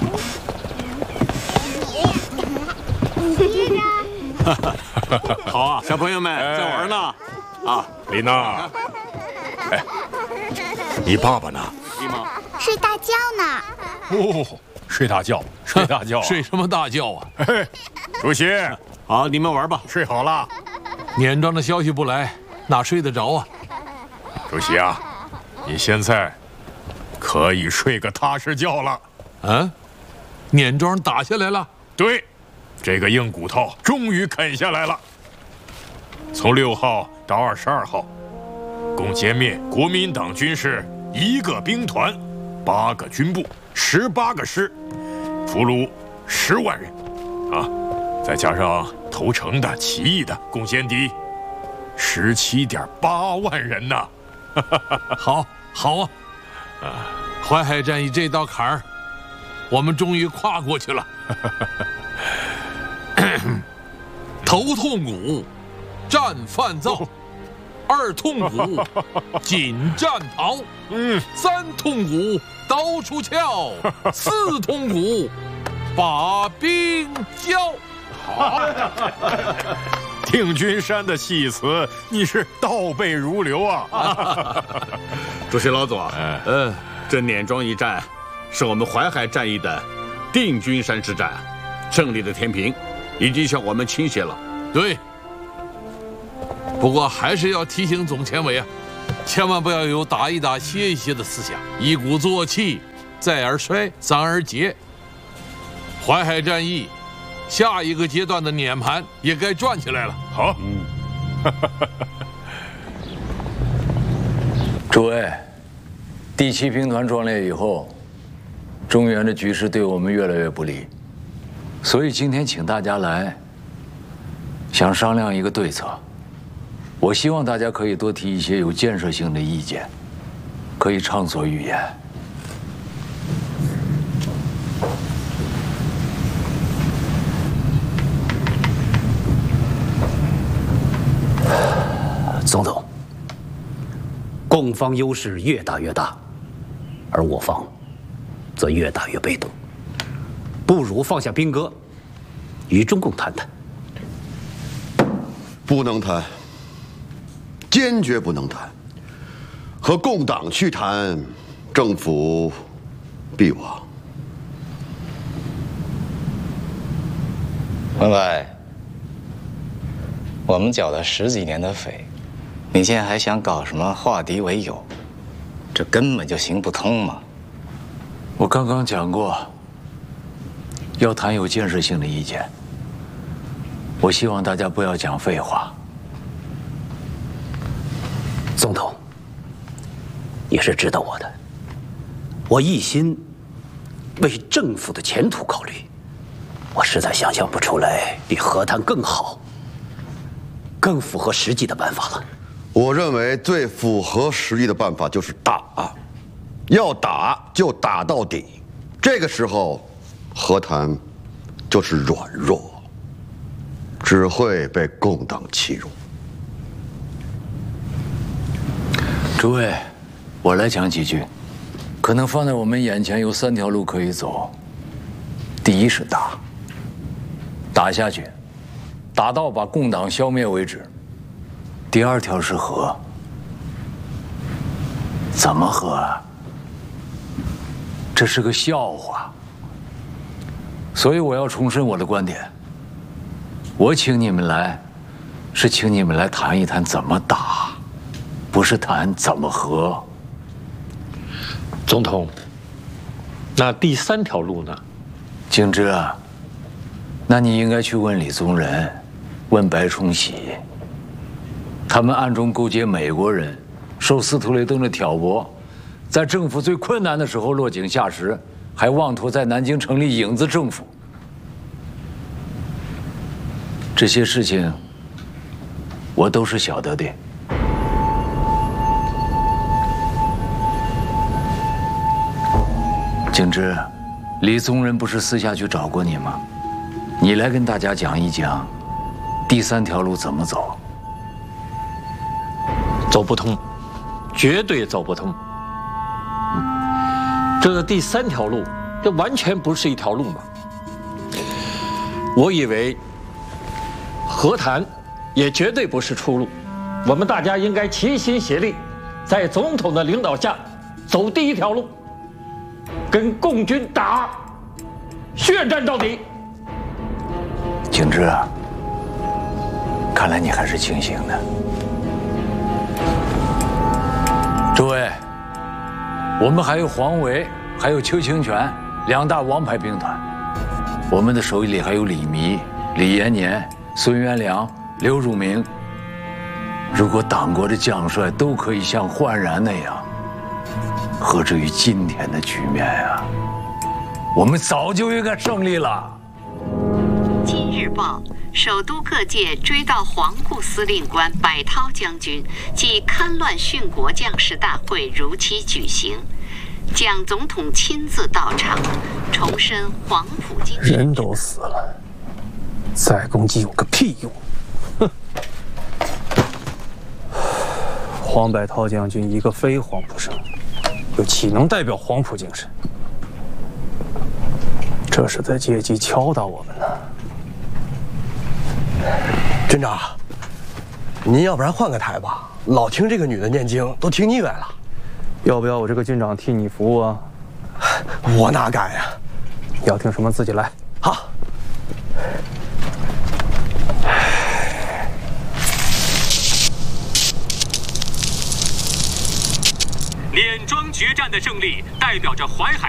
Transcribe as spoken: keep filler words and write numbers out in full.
好啊，小朋友们在玩呢。啊， 丽娜，哎，你爸爸呢？ 丽妈睡大觉呢。 哦，睡大觉，睡大觉、啊， 睡什么大觉啊？ 嘿，主席， 好，你们玩吧。 睡好了。 年庄的消息不来，哪睡得着啊？ 主席啊，你现在可以睡个踏实觉了。 嗯，年庄打下来了。 对，这个硬骨头终于啃下来了。从六号到二十二号，共歼灭国民党军是一个兵团、八个军部、十八个师，俘虏十万人，啊，再加上投诚的、起义的共歼敌十七点八万人呐！ 好，好啊！啊，淮海战役这道坎儿，我们终于跨过去了。头痛骨，战犯躁；二痛骨，紧战逃；嗯，三痛骨，刀出鞘；四痛骨，把兵交。 好，定军山的戏词你是倒背如流啊！ 主席老左，嗯、呃，这碾庄一战，是我们淮海战役的定军山之战，胜利的天平已经向我们倾斜了。 对，不过还是要提醒总前委啊，千万不要有打一打歇一歇的思想，一鼓作气，再而衰，三而竭。淮海战役下一个阶段的碾盘也该转起来了。 好， 嗯，诸位，第七兵团壮烈以后，中原的局势对我们越来越不利，所以今天请大家来，想商量一个对策。我希望大家可以多提一些有建设性的意见，可以畅所欲言。 总统，共方优势越打越大，而我方则越打越被动，不如放下兵戈，与中共谈谈。 不能谈，坚决不能谈。和共党去谈，政府必亡。 文伟，我们缴了十几年的费，你现在还想搞什么化敌为友？这根本就行不通嘛！ 我刚刚讲过，要谈有建设性的意见。我希望大家不要讲废话。 总统，你是知道我的，我一心为政府的前途考虑，我实在想象不出来比和谈更好、更符合实际的办法了。 我认为最符合实际的办法就是打，要打就打到底。这个时候，和谈就是软弱，只会被共党欺辱。 诸位，我来讲几句。可能放在我们眼前有三条路可以走。第一是打，打下去，打到把共党消灭为止。第二条是和，怎么和啊？这是个笑话。所以我要重申我的观点。我请你们来，是请你们来谈一谈怎么打，不是谈怎么和。 总统，那第三条路呢？ 景之啊，那你应该去问李宗仁，问白崇禧。他们暗中勾结美国人，受司徒雷登的挑拨，在政府最困难的时候落井下石，还妄图在南京成立影子政府。这些事情，我都是晓得的。景之，李宗仁不是私下去找过你吗？你来跟大家讲一讲，第三条路怎么走。 走不通，绝对走不通。这第三条路这完全不是一条路嘛。我以为和谈也绝对不是出路，我们大家应该齐心协力，在总统的领导下走第一条路，跟共军打，血战到底。 景之啊，看来你还是清醒的。诸位，我们还有黄维，还有邱清泉两大王牌兵团，我们的手里还有李弥、李延年、孙元良、刘汝明。如果党国的将帅都可以像焕然那样，何至于今天的局面呀？我们早就应该胜利了。 今日报，首都各界追悼黄固司令官柏涛将军暨戡乱殉国将士大会如期举行，蒋总统亲自到场，重申黄埔精神。 人都死了，再攻击有个屁用！哼！黄柏涛将军一个非黄埔生，又岂能代表黄埔精神？这是在借机敲打我们呢。 镇长，您要不然换个台吧，老听这个女的念经都听腻歪了。 要不要我这个军长替你服务啊？ 我哪敢呀！ 要听什么自己来。 好。 碾庄决战的胜利，代表着淮海